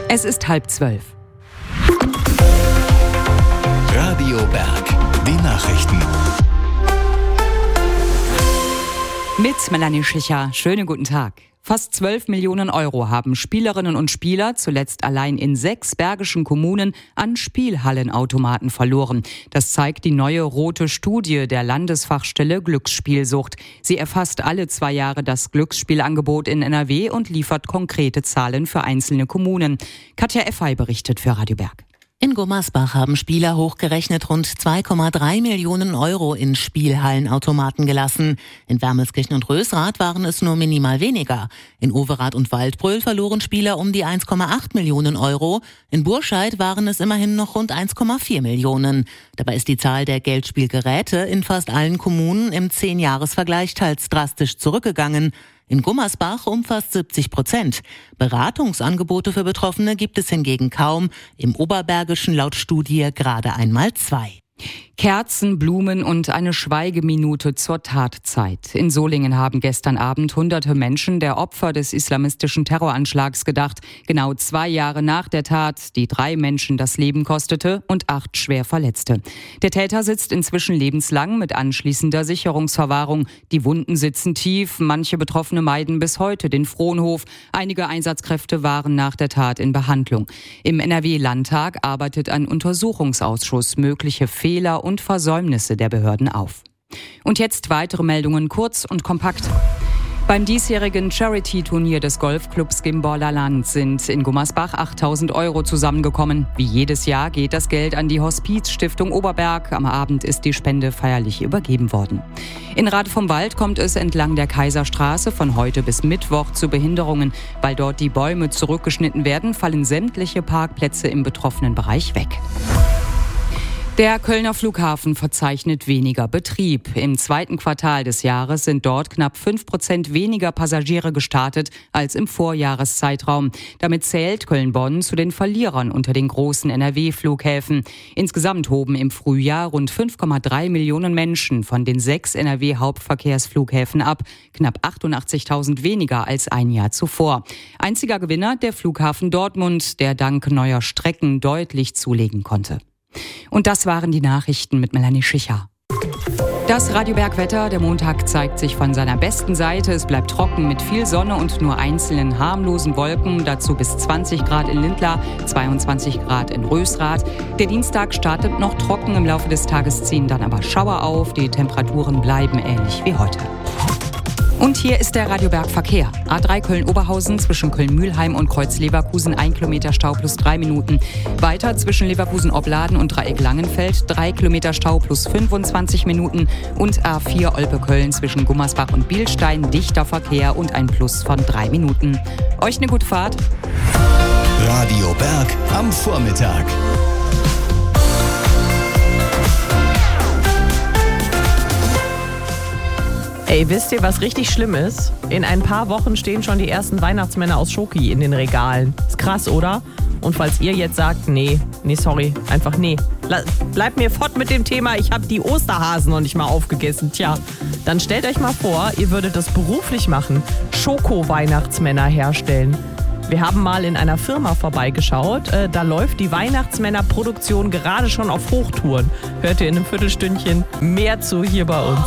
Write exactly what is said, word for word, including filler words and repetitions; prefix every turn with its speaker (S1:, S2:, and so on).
S1: Es ist halb zwölf.
S2: Radio Berg, die Nachrichten.
S1: Mit Melanie Schicher. Schönen guten Tag. Fast zwölf Millionen Euro haben Spielerinnen und Spieler zuletzt allein in sechs bergischen Kommunen an Spielhallenautomaten verloren. Das zeigt die neue rote Studie der Landesfachstelle Glücksspielsucht. Sie erfasst alle zwei Jahre das Glücksspielangebot in N R W und liefert konkrete Zahlen für einzelne Kommunen. Katja Effey berichtet für Radio Berg.
S3: In Gummersbach haben Spieler hochgerechnet rund zwei Komma drei Millionen Euro in Spielhallenautomaten gelassen. In Wermelskirchen und Rösrath waren es nur minimal weniger. In Overath und Waldbröl verloren Spieler um die eins Komma acht Millionen Euro. In Burscheid waren es immerhin noch rund eins Komma vier Millionen. Dabei ist die Zahl der Geldspielgeräte in fast allen Kommunen im Zehn-Jahres-Vergleich teils drastisch zurückgegangen. In Gummersbach um fast siebzig Prozent. Beratungsangebote für Betroffene gibt es hingegen kaum. Im Oberbergischen laut Studie gerade einmal zwei.
S1: Kerzen, Blumen und eine Schweigeminute zur Tatzeit. In Solingen haben gestern Abend hunderte Menschen der Opfer des islamistischen Terroranschlags gedacht. Genau zwei Jahre nach der Tat, die drei Menschen das Leben kostete und acht schwer verletzte. Der Täter sitzt inzwischen lebenslang mit anschließender Sicherungsverwahrung. Die Wunden sitzen tief. Manche Betroffene meiden bis heute den Frohnhof. Einige Einsatzkräfte waren nach der Tat in Behandlung. Im N R W-Landtag arbeitet ein Untersuchungsausschuss mögliche Fehler und Versäumnisse der Behörden auf. Und jetzt weitere Meldungen kurz und kompakt. Beim diesjährigen Charity-Turnier des Golfclubs Gimborler Land sind in Gummersbach achttausend Euro zusammengekommen. Wie jedes Jahr geht das Geld an die Hospizstiftung Oberberg. Am Abend ist die Spende feierlich übergeben worden. In Rade vom Wald kommt es entlang der Kaiserstraße von heute bis Mittwoch zu Behinderungen. Weil dort die Bäume zurückgeschnitten werden, fallen sämtliche Parkplätze im betroffenen Bereich weg. Der Kölner Flughafen verzeichnet weniger Betrieb. Im zweiten Quartal des Jahres sind dort knapp fünf Prozent weniger Passagiere gestartet als im Vorjahreszeitraum. Damit zählt Köln-Bonn zu den Verlierern unter den großen N R W-Flughäfen. Insgesamt hoben im Frühjahr rund fünf Komma drei Millionen Menschen von den sechs N R W-Hauptverkehrsflughäfen ab. Knapp achtundachtzigtausend weniger als ein Jahr zuvor. Einziger Gewinner der Flughafen Dortmund, der dank neuer Strecken deutlich zulegen konnte. Und das waren die Nachrichten mit Melanie Schicher. Das Radio Berg Wetter. Der Montag zeigt sich von seiner besten Seite. Es bleibt trocken mit viel Sonne und nur einzelnen harmlosen Wolken. Dazu bis zwanzig Grad in Lindlar, zweiundzwanzig Grad in Rösrath. Der Dienstag startet noch trocken. Im Laufe des Tages ziehen dann aber Schauer auf. Die Temperaturen bleiben ähnlich wie heute. Und hier ist der Radio Berg Verkehr. A drei Köln-Oberhausen zwischen Köln-Mühlheim und Kreuz-Leverkusen, ein Kilometer Stau plus drei Minuten. Weiter zwischen Leverkusen-Opladen und Dreieck-Langenfeld, drei Kilometer Stau plus fünfundzwanzig Minuten. Und A vier Olpe-Köln zwischen Gummersbach und Bielstein, dichter Verkehr und ein Plus von drei Minuten. Euch eine gute Fahrt.
S2: Radio Berg am Vormittag.
S4: Ey, wisst ihr, was richtig schlimm ist? In ein paar Wochen stehen schon die ersten Weihnachtsmänner aus Schoki in den Regalen. Ist krass, oder? Und falls ihr jetzt sagt, nee, nee, sorry, einfach nee. Bleibt mir fort mit dem Thema, ich habe die Osterhasen noch nicht mal aufgegessen. Tja, dann stellt euch mal vor, ihr würdet das beruflich machen. Schoko-Weihnachtsmänner herstellen. Wir haben mal in einer Firma vorbeigeschaut. Äh, da läuft die Weihnachtsmänner-Produktion gerade schon auf Hochtouren. Hört ihr in einem Viertelstündchen mehr zu hier bei uns.